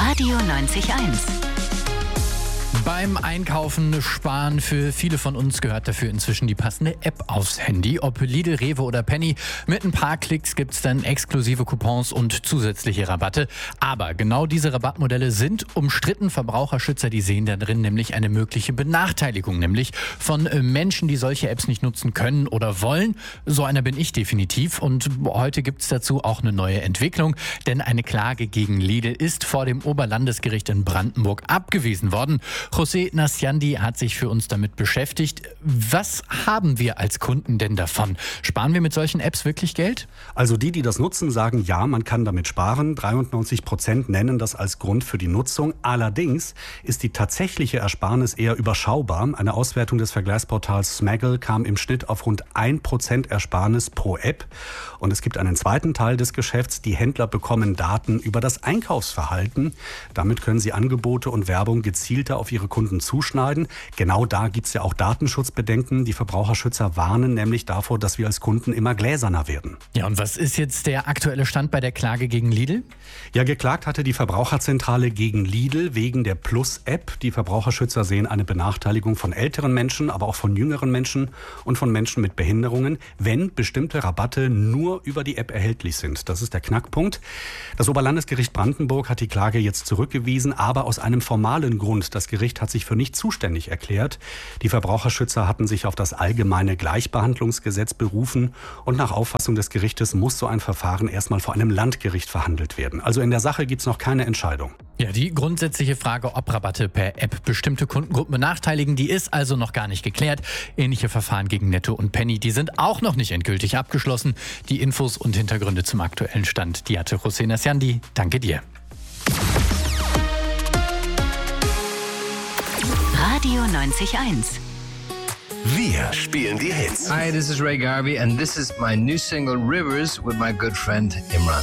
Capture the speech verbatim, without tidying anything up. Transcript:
Radio neunzig eins. Beim Einkaufen sparen, für viele von uns gehört dafür inzwischen die passende App aufs Handy. Ob Lidl, Rewe oder Penny, mit ein paar Klicks gibt es dann exklusive Coupons und zusätzliche Rabatte. Aber genau diese Rabattmodelle sind umstritten. Verbraucherschützer, die sehen da drin nämlich eine mögliche Benachteiligung, nämlich von Menschen, die solche Apps nicht nutzen können oder wollen. So einer bin ich definitiv. Und heute gibt es dazu auch eine neue Entwicklung, denn eine Klage gegen Lidl ist vor dem Oberlandesgericht in Brandenburg abgewiesen worden. José Nasciandi hat sich für uns damit beschäftigt. Was haben wir als Kunden denn davon? Sparen wir mit solchen Apps wirklich Geld? Also die, die das nutzen, sagen, ja, man kann damit sparen. dreiundneunzig Prozent nennen das als Grund für die Nutzung. Allerdings ist die tatsächliche Ersparnis eher überschaubar. Eine Auswertung des Vergleichsportals Smaggle kam im Schnitt auf rund ein Prozent Ersparnis pro App. Und es gibt einen zweiten Teil des Geschäfts. Die Händler bekommen Daten über das Einkaufsverhalten. Damit können sie Angebote und Werbung gezielter auf ihre Kunden zuschneiden. Genau da gibt es ja auch Datenschutzbedenken. Die Verbraucherschützer warnen nämlich davor, dass wir als Kunden immer gläserner werden. Ja, und was ist jetzt der aktuelle Stand bei der Klage gegen Lidl? Ja, geklagt hatte die Verbraucherzentrale gegen Lidl wegen der Plus-App. Die Verbraucherschützer sehen eine Benachteiligung von älteren Menschen, aber auch von jüngeren Menschen und von Menschen mit Behinderungen, wenn bestimmte Rabatte nur über die App erhältlich sind. Das ist der Knackpunkt. Das Oberlandesgericht Brandenburg hat die Klage jetzt zurückgewiesen, aber aus einem formalen Grund. Das Gericht hat sich für nicht zuständig erklärt. Die Verbraucherschützer hatten sich auf das allgemeine Gleichbehandlungsgesetz berufen und nach Auffassung des Gerichtes muss so ein Verfahren erstmal vor einem Landgericht verhandelt werden. Also in der Sache gibt es noch keine Entscheidung. Ja, die grundsätzliche Frage, ob Rabatte per App bestimmte Kundengruppen benachteiligen, die ist also noch gar nicht geklärt. Ähnliche Verfahren gegen Netto und Penny, die sind auch noch nicht endgültig abgeschlossen. Die Infos und Hintergründe zum aktuellen Stand, die hatte José Nasciandi. Danke dir. Radio neunzig eins. Wir spielen die Hits. Hi, this is Ray Garvey and this is my new single Rivers with my good friend Imran.